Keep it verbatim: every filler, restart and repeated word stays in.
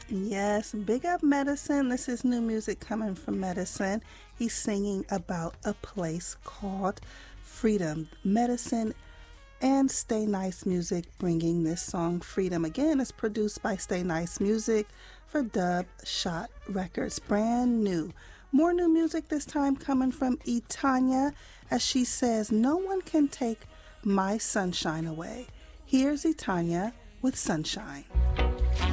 Yes, big up Medicine. This is new music coming from Medicine. He's singing about a place called Freedom. Medicine and Stay Nice Music bringing this song Freedom. Again, it's produced by Stay Nice Music for Dub Shot Records. Brand new. More new music this time coming from Etanya as she says, no one can take my sunshine away. Here's Etanya with Sunshine.